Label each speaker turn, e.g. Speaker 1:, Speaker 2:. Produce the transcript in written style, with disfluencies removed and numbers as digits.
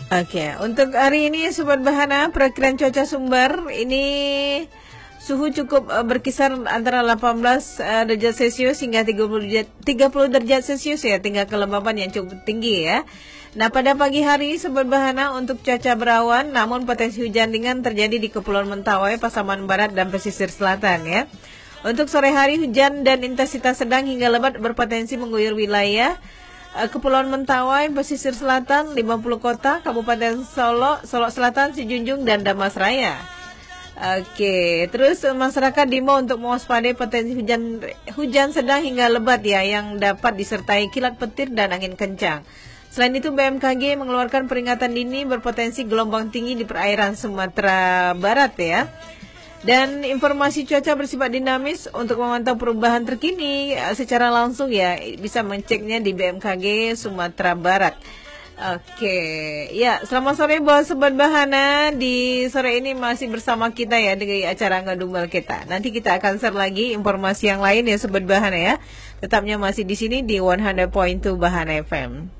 Speaker 1: Oke, untuk hari ini Sobat Bahana, perakiraan cuaca Sumber ini suhu cukup berkisar antara 18 derajat Celcius hingga 30 derajat Celcius ya, tinggal kelembapan yang cukup tinggi ya. Nah, pada pagi hari Sobat Bahana untuk cuaca berawan, namun potensi hujan ringan terjadi di Kepulauan Mentawai, Pasaman Barat dan pesisir selatan ya. Untuk sore hari hujan dan intensitas sedang hingga lebat berpotensi mengguyur wilayah Kepulauan Mentawai, pesisir selatan, 50 kota, Kabupaten Solo, Solo Selatan, Sijunjung, dan Damasraya. Oke, terus masyarakat diimbau untuk mewaspadai potensi hujan sedang hingga lebat ya, yang dapat disertai kilat petir dan angin kencang. Selain itu, BMKG mengeluarkan peringatan dini berpotensi gelombang tinggi di perairan Sumatera Barat ya. Dan informasi cuaca bersifat dinamis. Untuk memantau perubahan terkini secara langsung ya, bisa mengeceknya di BMKG Sumatera Barat. Oke, ya selamat sore buat Sobat Bahana. Di sore ini masih bersama kita ya di acara Ngedumbel kita. Nanti kita akan share lagi informasi yang lain ya Sobat Bahana ya. Tetapnya masih di sini di 100.2 Bahana FM.